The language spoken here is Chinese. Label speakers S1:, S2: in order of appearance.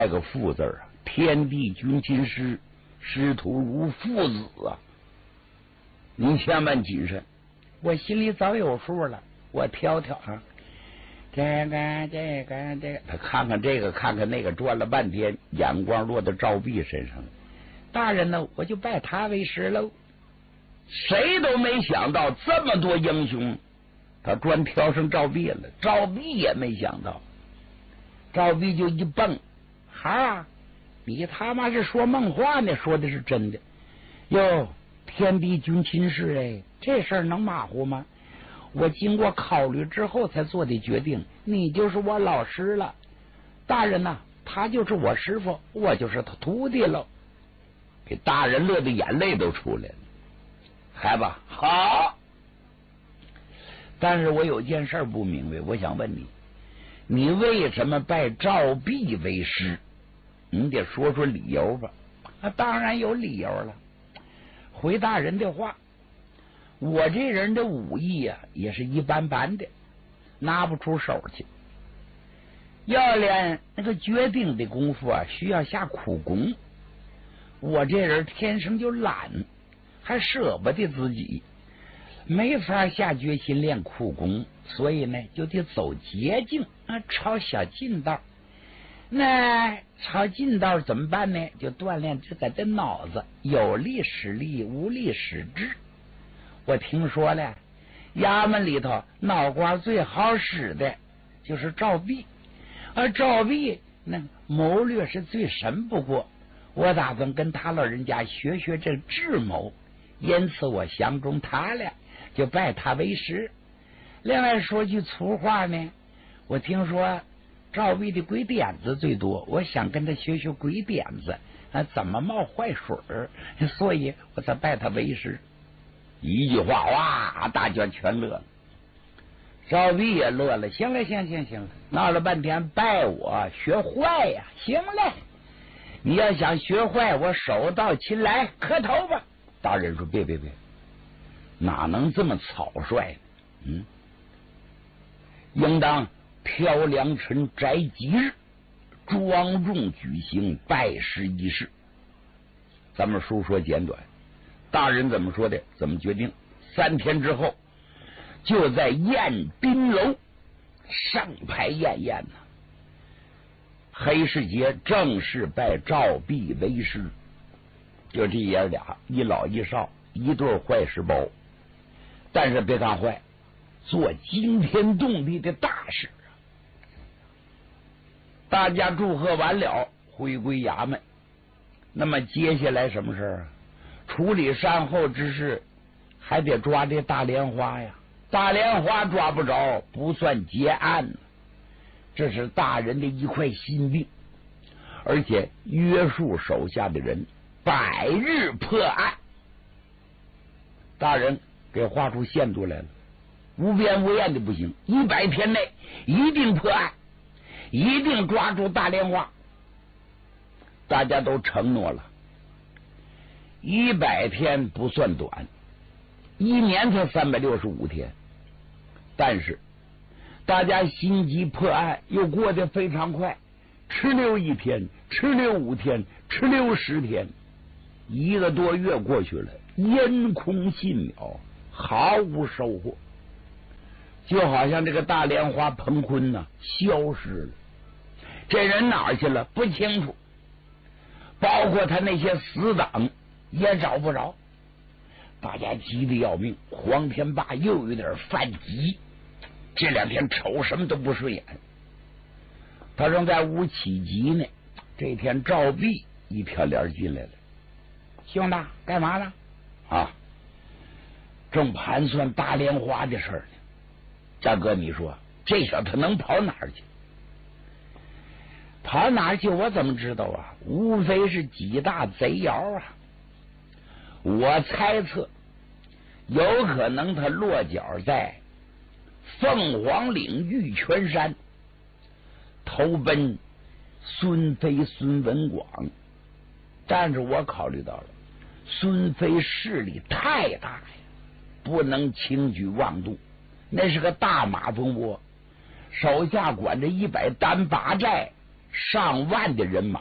S1: 带个父字啊，天地君亲师，师徒如父子啊！您千万谨慎。我心里早有数了，我挑挑啊，这个，他看看这个，看看那个，转了半天，眼光落到赵壁身上了。大人呢，我就拜他为师喽。谁都没想到这么多英雄，他专挑上赵壁了。赵壁也没想到，赵壁就一蹦，哈，你他妈是说梦话呢？说的是真的哟！天地君亲师，哎，这事儿能马虎吗？我经过考虑之后才做的决定，你就是我老师了。大人呐，他就是我师傅，我就是他徒弟喽。给大人乐的眼泪都出来了。孩子好，但是我有件事不明白，我想问你，你为什么拜赵壁为师？你得说说理由吧。当然有理由了。回大人的话，我这人的武艺啊，也是一般般的，拿不出手去。要练那个决定的功夫啊，需要下苦功。我这人天生就懒，还舍不得自己，没法下决心练苦功，所以呢，就得走捷径啊，抄小近道。那抄近道怎么办呢？就锻炼自个的脑子，有力使力，无力使智。我听说了，衙门里头脑瓜最好使的就是赵壁，而赵壁那谋略是最神不过。我打算跟他老人家学学这智谋，因此我相中他了，就拜他为师。另外说句粗话呢，我听说赵壁的鬼点子最多，我想跟他学学鬼点子怎么冒坏水儿，所以我才拜他为师。一句话，哇，大家全乐了，赵壁也乐了。行了，行了，闹了半天拜我学坏呀，行嘞。你要想学坏，我手到擒来，磕头吧。大人说别，哪能这么草率呢？应当挑良辰摘吉日，庄重举行拜师仪式。咱们书说简短，大人怎么说的，怎么决定。3天之后，就在宴宾楼上排宴宴呢。黑世杰正式拜赵壁为师，就这爷俩，一老一少，一对坏事包。但是别看坏，做惊天动地的大事。大家祝贺完了，回归衙门。那么接下来什么事儿？处理善后之事，还得抓这大莲花呀。大莲花抓不着，不算结案。这是大人的一块心病，而且约束手下的人100日破案。大人给画出限度来了，无边无沿的不行，100天内一定破案，一定抓住大莲花。大家都承诺了，100天不算短，1年才365天，但是大家心急破案又过得非常快，哧溜1天，哧溜5天，哧溜10天，1个多月过去了，烟空信渺，毫无收获。就好像这个大莲花彭坤呢，消失了，这人哪儿去了不清楚，包括他那些死党也找不着。大家急得要命，黄天霸又有点犯急，这2天瞅什么都不顺眼。他正在屋起急呢，这天赵壁一飘帘进来了。兄弟，干嘛呢？正盘算大莲花的事儿呢。大哥，你说这小子能跑哪儿去？跑哪儿去？我怎么知道啊？无非是几大贼窑啊。我猜测，有可能他落脚在凤凰岭玉泉山，投奔孙飞孙文广。但是我考虑到了，孙飞势力太大呀，不能轻举妄动。那是个大马蜂窝，手下管着100单8寨， 上万的人马